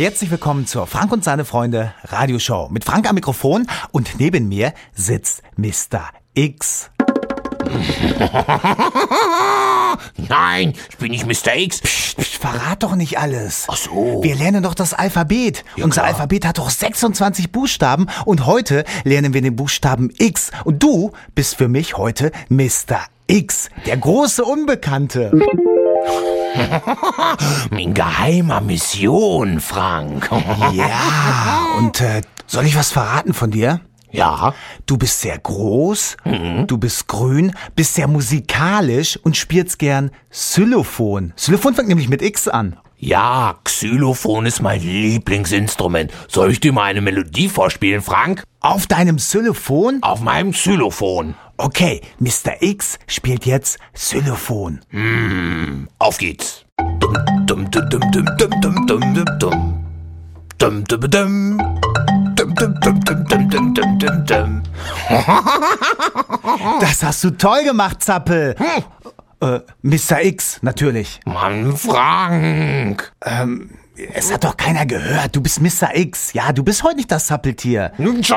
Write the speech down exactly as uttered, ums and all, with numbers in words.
Herzlich willkommen zur Frank und seine Freunde Radioshow. Mit Frank am Mikrofon und neben mir sitzt Mister X. Nein, ich bin nicht Mister X. Psst, psst, verrat doch nicht alles. Ach so. Wir lernen doch das Alphabet. Ja, Unser klar. Alphabet hat doch sechsundzwanzig Buchstaben und heute lernen wir den Buchstaben X. Und du bist für mich heute Mister X, der große Unbekannte. Min geheimer Mission, Frank. Ja, und äh, soll ich was verraten von dir? Ja? Du bist sehr groß, Mhm. du bist grün, bist sehr musikalisch und spielst gern Xylophon. Xylophon fängt nämlich mit X an. Ja, Xylophon ist mein Lieblingsinstrument. Soll ich dir mal eine Melodie vorspielen, Frank? Auf deinem Xylophon? Auf meinem Xylophon. Okay, Mister X spielt jetzt Xylophon. Auf geht's. Dum, dum, dum, dum, dum, dum, dum, dum, dum, dum. Dum, dum, dum. Dum, dum, dum, dum, dum, dum, dum, dum, dum. Das hast du toll gemacht, Zappel. Äh, Mister X, natürlich. Mann, Frank. Es hat doch keiner gehört. Du bist Mister X. Ja, du bist heute nicht das Zappeltier. Nun